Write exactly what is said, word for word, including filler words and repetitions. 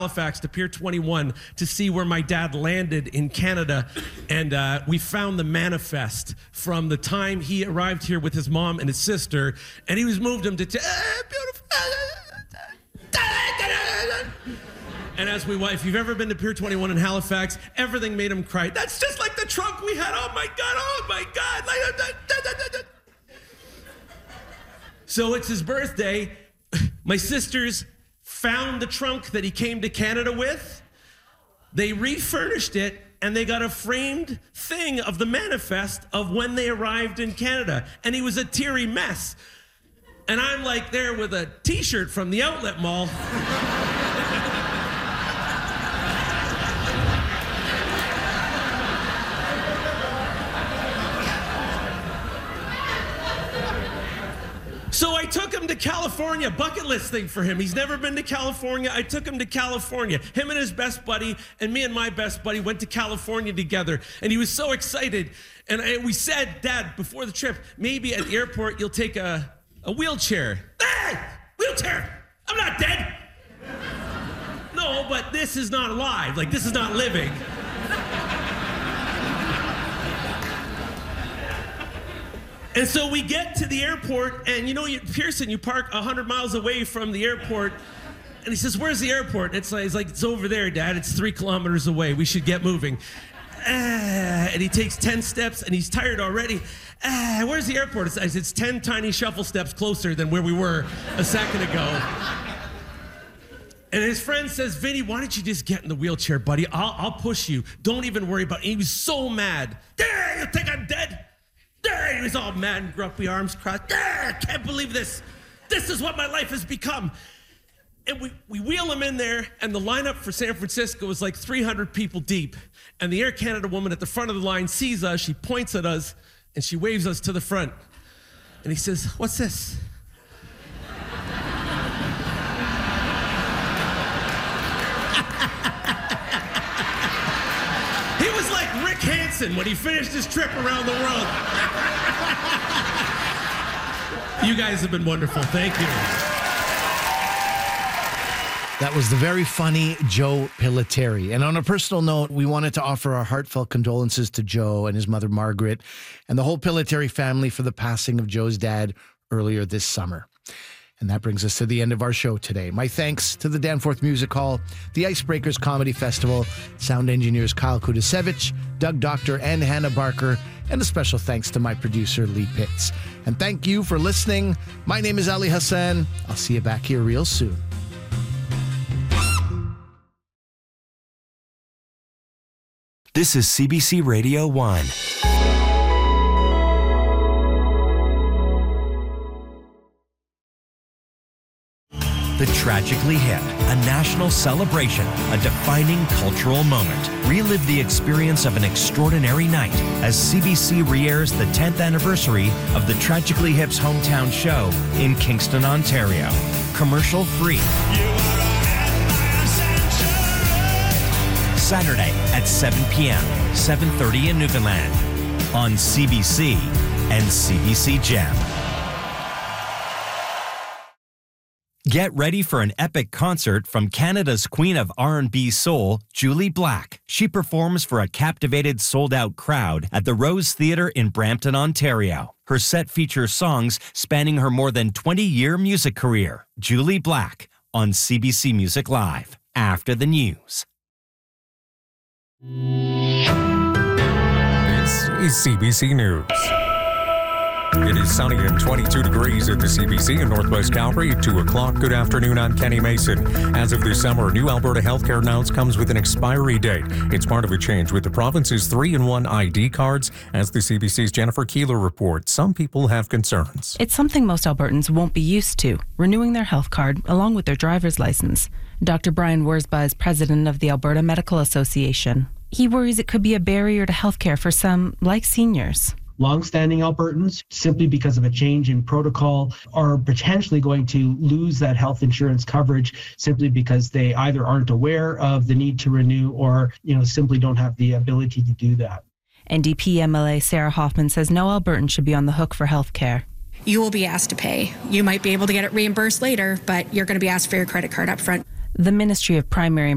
Halifax to Pier twenty-one to see where my dad landed in Canada, and uh, we found the manifest from the time he arrived here with his mom and his sister, and he was moved him to t- uh, beautiful. And as we, if you've ever been to Pier twenty-one in Halifax, everything made him cry. That's just like the trunk we had. Oh my God! Oh my God! So it's his birthday. My sisters found the trunk that he came to Canada with. They refurnished it, and they got a framed thing of the manifest of when they arrived in Canada. And he was a teary mess. And I'm like there with a t-shirt from the outlet mall. So I took him to California, bucket list thing for him. He's never been to California. I took him to California. Him and his best buddy and me and my best buddy went to California together. And he was so excited. And I, we said, Dad, before the trip, maybe at the airport you'll take a, a wheelchair. Hey, wheelchair, I'm not dead. No, but this is not alive. Like, this is not living. And so we get to the airport, and you know, you, Pearson, you park one hundred miles away from the airport, and he says, where's the airport? And it's like, it's like, it's over there, Dad. It's three kilometers away. We should get moving. Ah, and he takes ten steps, and he's tired already. Ah, where's the airport? It's, it's ten tiny shuffle steps closer than where we were a second ago. And his friend says, Vinny, why don't you just get in the wheelchair, buddy? I'll, I'll push you. Don't even worry about it. And he was so mad. Dad, you think I'm dead? He was all mad and grumpy, arms crossed. I can't believe this. This is what my life has become. And we, we wheel him in there, and the lineup for San Francisco is like three hundred people deep. And the Air Canada woman at the front of the line sees us, she points at us, and she waves us to the front. And he says, what's this? He was like Rick Hansen when he finished his trip around the world. You guys have been wonderful. Thank you. That was the very funny Joe Pilateri. And on a personal note, we wanted to offer our heartfelt condolences to Joe and his mother, Margaret, and the whole Pilateri family for the passing of Joe's dad earlier this summer. And that brings us to the end of our show today. My thanks to the Danforth Music Hall, the Icebreakers Comedy Festival, sound engineers Kyle Kudasevich, Doug Doctor, and Hannah Barker, and a special thanks to my producer, Lee Pitts. And thank you for listening. My name is Ali Hassan. I'll see you back here real soon. This is C B C Radio one. The Tragically Hip, a national celebration, a defining cultural moment. Relive the experience of an extraordinary night as C B C re-airs the tenth anniversary of the Tragically Hip's hometown show in Kingston, Ontario. Commercial free. Saturday at seven p.m., seven thirty in Newfoundland on C B C and C B C Gem. Get ready for an epic concert from Canada's Queen of R and B Soul, Julie Black. She performs for a captivated sold-out crowd at the Rose Theatre in Brampton, Ontario. Her set features songs spanning her more than twenty-year music career. Julie Black on C B C Music Live after the news. This is C B C News. It is sunny and twenty-two degrees at the C B C in Northwest Calgary at two o'clock. Good afternoon, I'm Kenny Mason. As of this summer, new Alberta healthcare announce comes with an expiry date. It's part of a change with the province's three in one I D cards. As the C B C's Jennifer Keeler reports, some people have concerns. It's something most Albertans won't be used to, renewing their health card along with their driver's license. Doctor Brian Wurzba is president of the Alberta Medical Association. He worries it could be a barrier to healthcare for some, like seniors. Long-standing Albertans, simply because of a change in protocol, are potentially going to lose that health insurance coverage simply because they either aren't aware of the need to renew or, you know, simply don't have the ability to do that. N D P M L A Sarah Hoffman says no Albertan should be on the hook for health care. You will be asked to pay. You might be able to get it reimbursed later, but you're going to be asked for your credit card up front. The Ministry of Primary